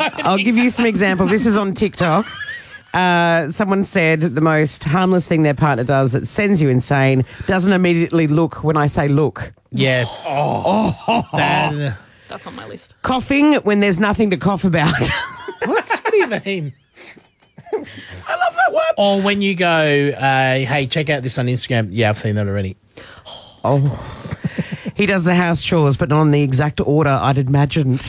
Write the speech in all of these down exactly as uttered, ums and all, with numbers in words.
I'll give you some examples. This is on TikTok. Uh, someone said the most harmless thing their partner does that sends you insane doesn't immediately look when I say look. Yeah. Oh. oh. That, That's on my list. Coughing when there's nothing to cough about. what? What do you mean? I love that one. Or when you go, uh, hey, check out this on Instagram. Yeah, I've seen that already. Oh. He does the house chores, but not in the exact order I'd imagined.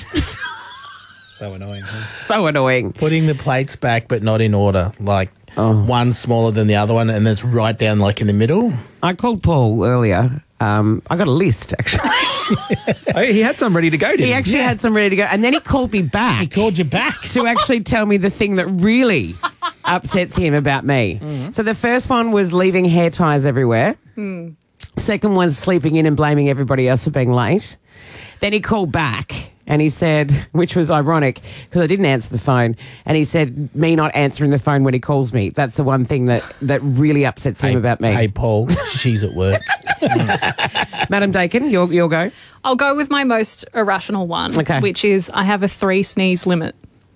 So annoying. Huh? So annoying. Putting the plates back, but not in order. Like oh. one smaller than the other one, and it's right down like in the middle. I called Paul earlier. Um, I got a list, actually. oh, he had some ready to go, didn't he? He actually yeah. had some ready to go. And then he called me back. He called you back. To actually tell me the thing that really upsets him about me. Mm-hmm. So the first one was leaving hair ties everywhere. Mm. Second was sleeping in and blaming everybody else for being late. Then he called back and he said, which was ironic because I didn't answer the phone, and he said me not answering the phone when he calls me. That's the one thing that, that really upsets him hey, about me. Hey, Paul, she's at work. Madam Dakin, you'll, you'll go. I'll go with my most irrational one, okay. which is I have a three sneeze limit.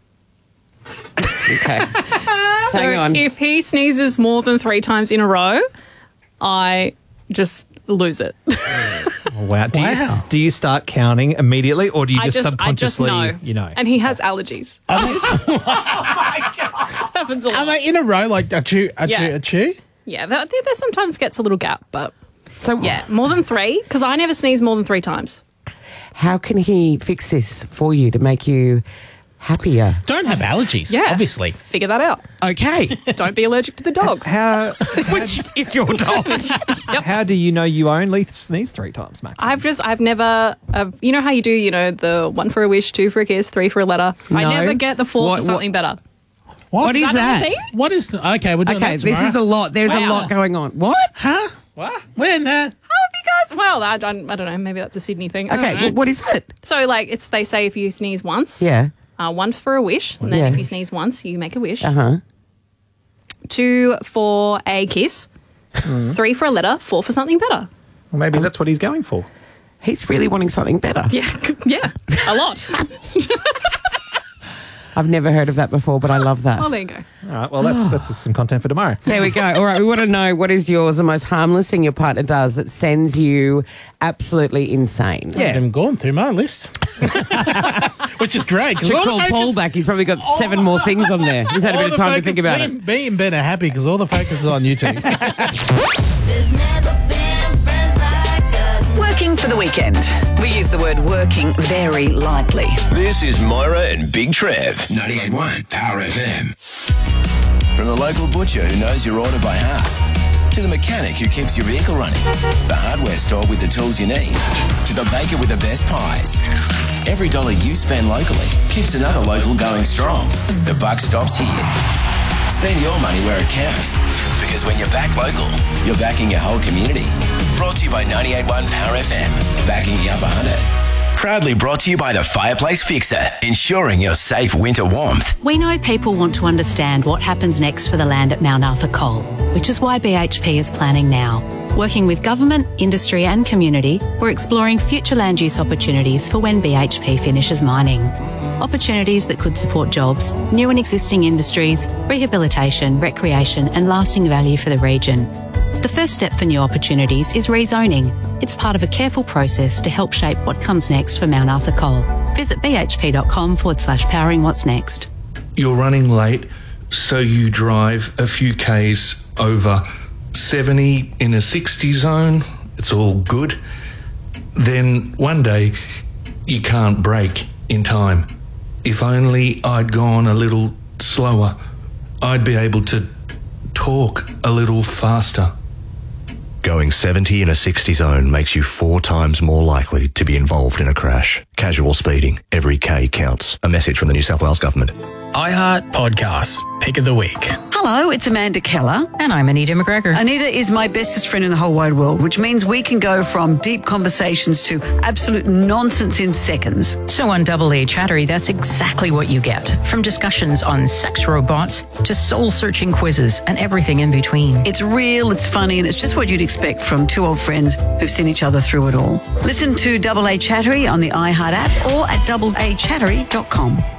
Okay. So Hang on. If he sneezes more than three times in a row, I just lose it. Oh, wow. Do, wow. You, do you start counting immediately, or do you I just, just subconsciously, I just know. you know? And he has allergies. Are they, oh, my God. Happens a lot. Are they in a row, like a chew, a Yeah. chew, a chew? Yeah, there, there sometimes gets a little gap, but So yeah, more than three, because I never sneeze more than three times. How can he fix this for you to make you happier? Don't have allergies, Yeah. obviously. Figure that out. Okay. Don't be allergic to the dog. How Which is your dog. how do you know you only sneeze three times, Max? I've just, I've never, uh, you know how you do, you know, the one for a wish, two for a kiss, three for a letter? I No. never get the four What- for something better. What, What is Is that that? a thing? What is the, okay, we're doing Okay, that this tomorrow. is a lot. There's a Wow. lot going on. What? Huh? What? When? Uh, How have you guys, well, I don't, I don't know, maybe that's a Sydney thing. I Okay, don't know. well, what is it? So, like, it's, they say if you sneeze once, Yeah. uh, one for a wish, and then Yeah. if you sneeze once, you make a wish. Uh-huh. Two for a kiss, three for a letter, four for something better. Well, maybe that's what he's going for. He's really wanting something better. Yeah, yeah, a lot. I've never heard of that before, but I love that. Well, there you go. All right, well, that's that's some content for tomorrow. There we go. All right, we want to know what is yours, the most harmless thing your partner does that sends you absolutely insane. yeah. I'm going through my list. Which is great. 'cause Should all the call focus- Paul back. He's probably got seven more things on there. He's had a all bit the of time to focus- think about me, it. Me and Ben are happy because all the focus is on you two. There's never been friends like us. Working for the weekend. We use the word working very lightly. This is Moira and Big Trev. ninety-eight point one Power F M. From the local butcher who knows your order by heart, to the mechanic who keeps your vehicle running, the hardware store with the tools you need, to the baker with the best pies. Every dollar you spend locally keeps another local going strong. The buck stops here. Spend your money where it counts. Because when you're back local, you're backing your whole community. Brought to you by ninety-eight point one Power F M. Backing the upper hundred. Proudly brought to you by the Fireplace Fixer. Ensuring your safe winter warmth. We know people want to understand what happens next for the land at Mount Arthur Coal, which is why B H P is planning now. Working with government, industry and community, we're exploring future land use opportunities for when B H P finishes mining. Opportunities that could support jobs, new and existing industries, rehabilitation, recreation and lasting value for the region. The first step for new opportunities is rezoning. It's part of a careful process to help shape what comes next for Mount Arthur Coal. Visit bhp.com forward slash powering what's next. You're running late, so you drive a few Ks over seventy in a sixty zone. It's all good. Then one day, you can't brake in time. If only I'd gone a little slower, I'd be able to talk a little faster. Going seventy in a sixty zone makes you four times more likely to be involved in a crash. Casual speeding. Every K counts. A message from the New South Wales Government. iHeart Podcasts. Pick of the week. Hello, it's Amanda Keller. And I'm Anita McGregor. Anita is my bestest friend in the whole wide world, which means we can go from deep conversations to absolute nonsense in seconds. So on Double A Chattery, that's exactly what you get. From discussions on sex robots to soul-searching quizzes and everything in between. It's real, it's funny, and it's just what you'd expect from two old friends who've seen each other through it all. Listen to Double A Chattery on the iHeart app or at double a chattery dot com.